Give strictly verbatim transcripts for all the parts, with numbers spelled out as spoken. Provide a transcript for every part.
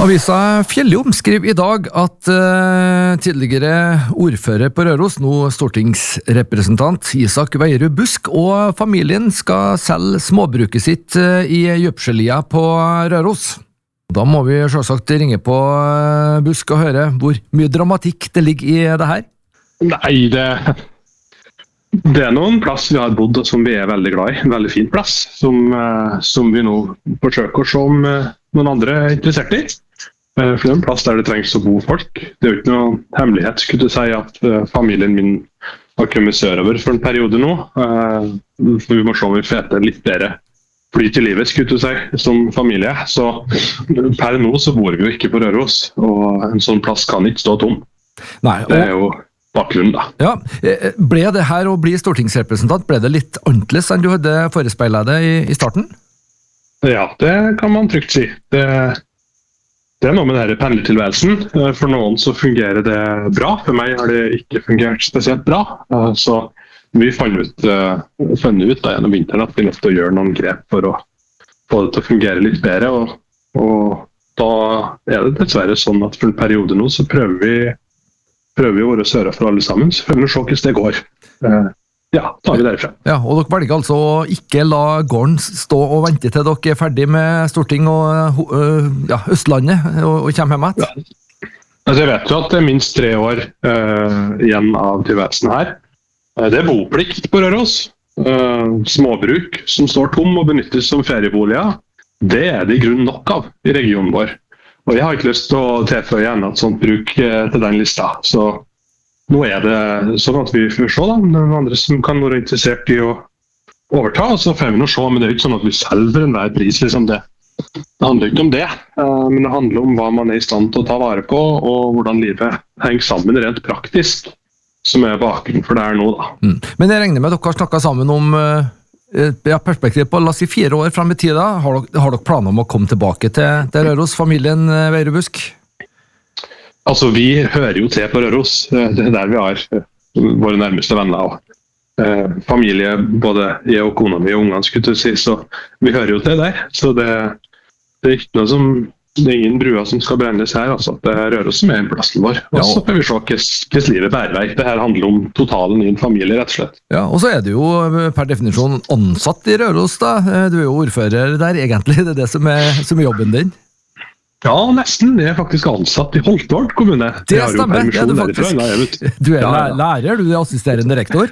Avisa Fjelljom skriver i dag at uh, tidligere ordfører på Røros, nå stortingsrepresentant Isak Veierud Busk og familien skal selge småbruket sitt uh, i Jøpsjelia på Røros. Da må vi selvsagt ringe på uh, Busk og høre hvor mye dramatikk det ligger i det her. Nei, det, det er noen plass vi har bodd og som vi er veldig glad i. En veldig fin plass som, uh, som vi nå forsøker å se om uh, noen andre er interessert i. For det er en plass der det trengs å bo folk. Det er jo ikke noe hemmelighet, skulle du si, at uh, familien min har kommet sørover for en periode nå. Uh, for vi må se om vi får litt bedre flyt i livet, skulle du si, som familie. Så per nå så bor vi jo ikke på Røros, og en sånn plass kan ikke stå tom. Nei, og... Det er jo bakgrunnen da. Ja, ble det her å bli stortingsrepresentant, ble det litt annerledes enn du hadde forespeilet deg i, i starten? Ja, det kan man trygt si. Det Det er noe med denne pendlertilværelsen. For noen så fungerer det bra. For meg har det ikke fungert spesielt bra. Så vi fant ut, fant ut da, gjennom vinteren at vi er nødt til å gjøre noen grep for å få det til å fungere litt bedre. Og, og da er det dessverre sånn at for en periode nå så prøver vi, prøver vi å være søre for alle sammen. Så prøver vi å se hvordan det går. Ja, tar vi derfra. Ja, og dere velger altså å ikke la gården stå og vente til dere er ferdig med Storting og uh, ja, Østlandet og, og kommer hjem igjen? Ja. Altså, jeg vet jo at det er minst tre år uh, igjen av tilværelsen her. Uh, det er boplikt på Røros. Uh, småbruk som står tom og benyttes som ferieboliger. Det er det i grunn nok av i regionen vår. Og jeg har ikke lyst til å tilføye igjen et sånt bruk uh, til den lista. Så nå er det sånn at vi får se da, noen andre som kan være interessert i å overta, og så får vi nå se, men det er ikke sånn at vi selger enhver pris, liksom det. Det handler ikke om det, men det handler om hva man er i stand til å ta vare på, og hvordan livet henger sammen rent praktisk, som er bakgrunnen for det her nå da. Mm. Men jeg regner med at dere har snakket sammen om ja, perspektiv på, la oss si fire år frem i tida. Har dere, har dere planer om å komme tilbake til, til Røros, familien Veierud Busk? Altså, vi hører jo til på Røros. Det er der vi har våre nærmeste venner og eh, familie, både jeg og kona mi og ungene, skulle jeg si, så vi hører jo til der. Så det, det er ikke noe som, det er ingen bruer som skal brennes her, altså. Det er Røros som er plassen vår. Og så får vi se hvordan livet bærer vei. Det her handler om totalen i en familie, rett og slett. Ja, og så er du jo per definisjon ansatt i Røros da. Du er jo ordfører der, egentlig. Det er det som er, som er jobben din. Ja, nesten. Jeg er faktisk ansatt i Holtålen kommune. Det stemmer. Ja, du, faktisk, du er ja, ja. lærer, du er assisterende rektor.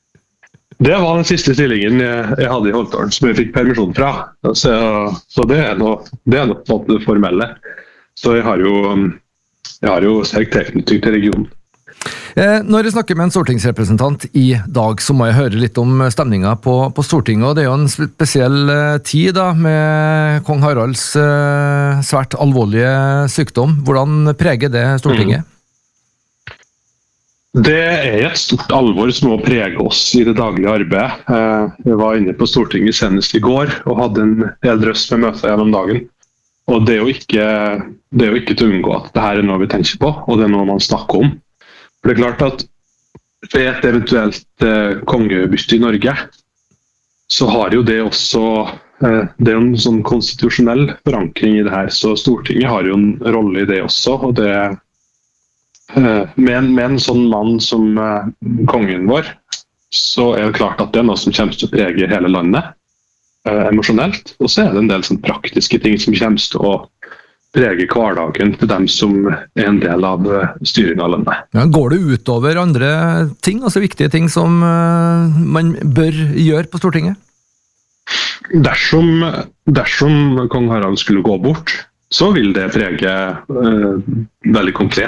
Det var den siste stillingen jeg, jeg hadde i Holtålen, som jeg fikk permisjon fra. Så, så det er noe, det er noe det formelle. Så jeg har jo, jeg har jo sterk tilknytning til regionen. Eh, når jeg snakker med en stortingsrepresentant i dag, så må jeg høre litt om stemningen på, på Stortinget, og det er jo en spesiell eh, tid da, med kong Haralds eh, svært alvorlige sykdom. Hvordan preger det Stortinget? Mm. Det er et stort alvor som må prege oss i det daglige arbeidet. Eh, jeg var inne på Stortinget senest i går, og hadde en hel drøss med møter gjennom dagen. Og det er jo ikke, det er jo ikke til å unngå at dette er noe vi tenker på, og det er noe man snakker om. For det er klart at ved et eventuelt eh, kongebytte i Norge, så har jo det også, eh, det er jo en sånn konstitusjonell forankring i det her, så Stortinget har jo en rolle i det også, og det, eh, med, en, med en sånn mann som eh, kongen vår, så er det klart at det er noe som kommer til å prege hele landet, eh, emosjonelt, og så er det en del sånn praktiske ting som kommer til å prege hverdagen til dem som er en del av styringen av landet. Ja, går det utover andre ting, altså viktige ting som uh, man bør gjøre på Stortinget? Dersom, dersom kong Harald skulle gå bort, så vil det prege uh, veldig konkret